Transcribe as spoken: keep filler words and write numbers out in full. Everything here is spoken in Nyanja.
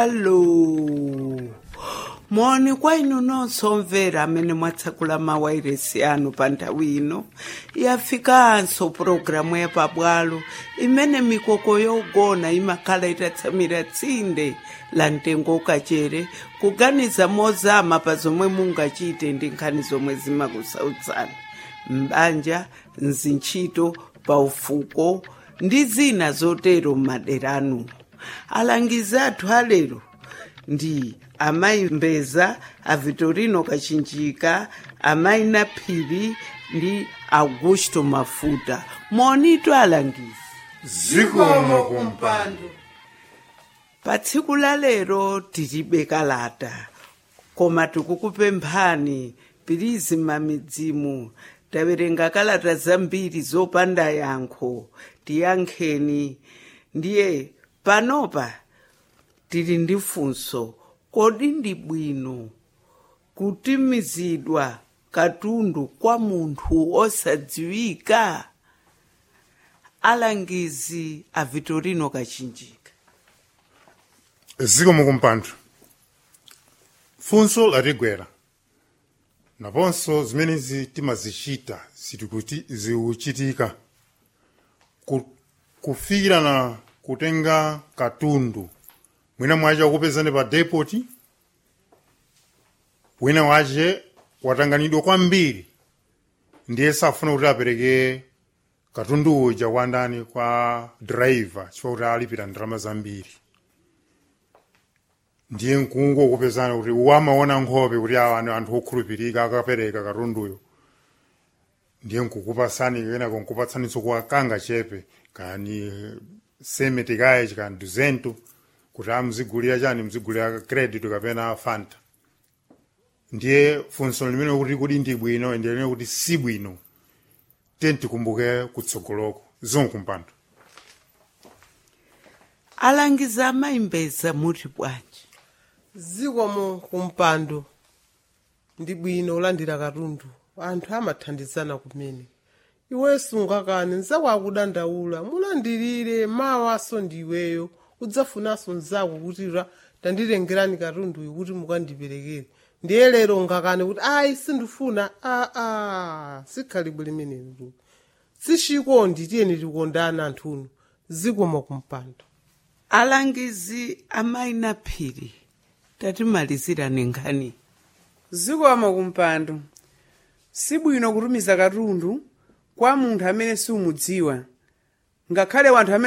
Halo. Moni kwa inu nonsomvera amene mwatsakula mawairesi anu pa nthawi ino. Yafikanso programu ya pabwalo imene mikoko yogona imakhala itatsamira tsinde la mtengo ukachere kuganiza mozama pa zomwe mungachite ndi nkhani zomwe zimakusautsani m'banja, mzintchito, pa ufuko ndi zina zotero m'maderanu. Alangizi athu alero ndi amayi Mbeza, a Vitorino Kachinjika, amayi Naphiri ndi Augusto Mafuta. Monito alangizi. Zikomo kumpando. Pa tsiku la lero tilibe kalata, koma tikukupemphani pirizi mamidzimu tawerenga kalata zambiri zopanda yankho, tiyankheni. Ndiye panopa tili ndi funso, kodi ndi bwino kutumizidwa katundu kwa munthu osadziwika? Alangizi a Vitorino Kachinjika. Zikomo kumpando. Funso latigwera. Naponso zimenezi timazichita sitikuti ziuchitika. Kufira na kutenga katundu. Mwina mwaje wakupezani pa depoti. Wina waje watanganidwa kwambiri. Ndiye safuna kuti apereke katundu uja kwa ndani kwa driver chifukwa kuti alipira ndalama zambiri. Ndiye nkungo kupezana kuti wamaona nkhope kuti awa anthu okhulupirika akapereka katunduyo. Ndiye nkukupasani kena kunkupatsaniso kwa kanga chepe kani semete kaya chikani duzento kuti amzigulira chani mzigulira credit kapena Fanta. Ndiye funso limene kuti kodi ndi bwino ndiye kuti si bwino. Tenti kumbuke kutsogoloko zonkumpando. Alangizi amayi Mbeza muti bwanji. Zikomo kumpando. Ndi bwino ulandira katundu. Anthu amathandizana kumene. Iwe sungakani nzako akudandaula mulandirire mawaso ndiweyo udzafunaso nzako kuti tandirengerani katundu kuti mukandiperekere. Ndiye lero ngakane kuti ayi sindifuna a a sikhalibwe limenelo. Sishikondi tiyeni tikondana anthuno. Zikomo kumpando. Alangizi amayi Naphiri tatimalizira nengani. Zikomo kumpando. Sibwino kutumiza katundu kwa munthu amene siumudziwa. Ngakhale wanthu amene